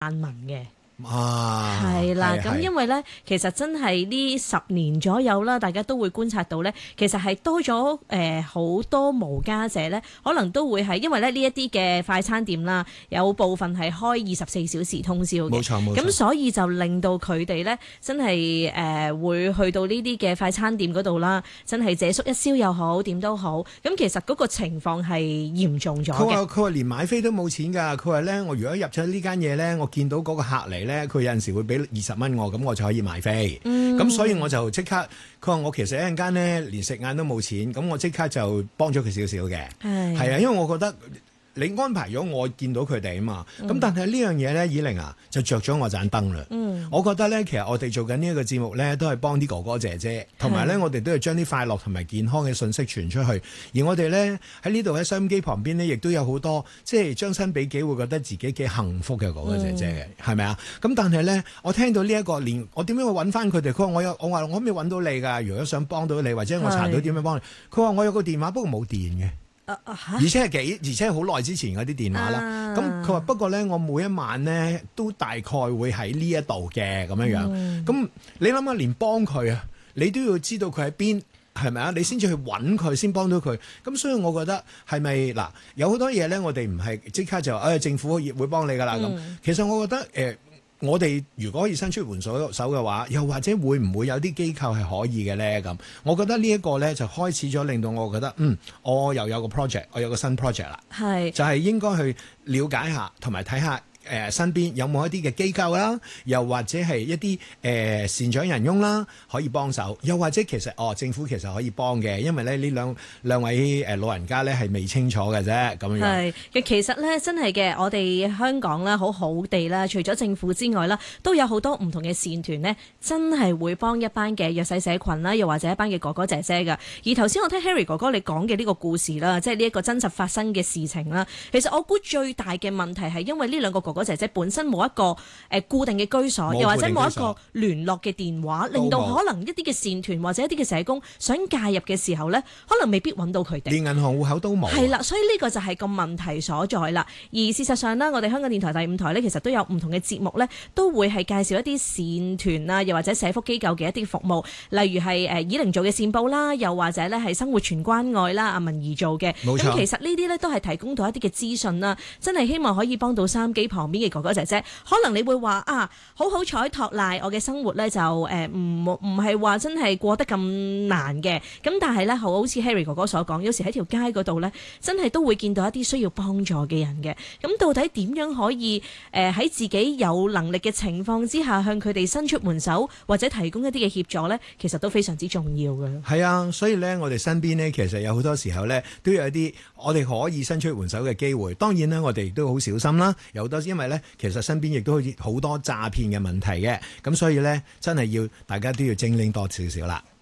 難民嘅。 係啦， 咁因為咧，其實真係呢10年左右啦，大家都會觀察到咧，其實係多咗好多無家者咧，可能都會係因為咧呢一啲嘅快餐店啦，有部分係開24小時通宵嘅， 冇錯冇錯。 咁所以就令到佢哋咧真係會去到呢啲嘅快餐店嗰度啦，真係借宿一宵又好，點都好。咁其實嗰個情況係嚴重咗嘅。 佢話連買飛都冇錢㗎。佢話咧，我如果入咗呢間嘢咧，我見到嗰個客嚟咧，佢有陣時會俾20蚊我，咁我就可以買飛。咁所以我就即刻，佢話我其實一陣間咧連食晏都冇錢，咁我即刻就幫咗佢少少嘅。係啊，因為我覺得你安排咗我見到佢哋啊嘛。咁但係呢樣嘢咧，以玲啊就着咗我盞燈啦。我覺得咧，其實我哋做緊呢一個節目咧，都係幫啲哥哥姐姐，同埋咧我哋都係將啲快樂同埋健康嘅信息傳出去。而我哋咧喺呢度喺收音機旁邊咧，亦都有好多即係將心比己會覺得自己幾幸福嘅哥哥姐姐嘅，係咪啊？咁但係咧，我聽到呢一個連我點樣去揾翻佢哋？佢話我話我可唔可以揾到你㗎？如果想幫到你，或者我查到點樣幫你？佢話我有個電話，不過冇電嘅。而且係好耐之前嗰啲電話啦。咁佢話不過咧，我每一晚咧都大概會喺呢一度嘅咁樣樣。咁你諗下，連幫佢啊，你都要知道佢喺邊，係咪啊？你先至去揾佢，先幫到佢。咁所以我覺得係咪嗱？有好多嘢咧，我哋唔係即刻就政府會幫你㗎啦。咁其實我覺得我哋如果可以伸出援手嘅話，又或者會唔會有啲機構係可以嘅咧？咁我覺得呢一個咧就開始咗令到我覺得我又有個 project， 我有個新 project 啦，就係應該去了解下同埋睇下身邊有冇一啲嘅機構啦，又或者係一啲善長仁翁啦，可以幫手，又或者其實政府其實可以幫嘅，因為咧呢兩位老人家咧係未清楚嘅啫，咁樣。 係其實咧真係嘅，我哋香港啦好好地啦，除咗政府之外啦，都有好多唔同嘅善團呢，真係會幫一班嘅弱勢社群啦，又或者一班嘅哥哥姐姐㗎。而頭先我聽 Harry 哥哥你講嘅呢個故事啦，即係呢一個真實發生嘅事情啦，其實我估最大嘅問題係因為呢兩個哥哥姐姐本身冇一個固定嘅居所，又或者冇一個聯絡嘅電話，令到可能一啲嘅善團或者一啲嘅社工想介入嘅時候呢，可能未必揾到佢哋，連銀行戶口都冇。 係啦，所以呢個就係個問題所在啦。而事實上呢，我哋香港電台第5台呢，其實都有唔同嘅節目呢，都會係介紹一啲善團啊，又或者社福機構嘅一啲服務，例如係以玲做嘅善報啦，又或者呢係生活全關愛啦，阿文儀做嘅。咁其實呢啲呢，都係提供到一啲嘅資訊啦，真係希望可以幫到收音機旁邊嘅哥哥姐姐。可能你會話好彩託賴我嘅生活呢，就唔係話真係過得咁難嘅。咁但係呢，好似 Harry 哥哥所講，有時喺條街嗰度呢，真係都會見到一啲需要幫助嘅人嘅。咁到底點樣可以喺自己有能力嘅情況之下，向佢哋伸出援手，或者提供一啲嘅協助呢？其實都非常之重要嘅。 係啊，所以呢，我哋身邊呢，其實有好多時候呢，都有一啲我哋可以伸出援手嘅機會。當然呢，我哋都好小心啦。有好多因為呢，其實身邊亦都好多詐騙嘅問題嘅。咁所以呢，真係大家都要精靈多少少啦。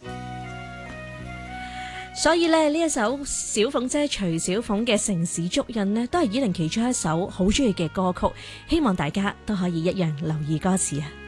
所以呢一首小鳳姐徐小鳳嘅城市足印呢，都係以玲其中一首好中意嘅歌曲，希望大家都可以一樣留意歌詞啊。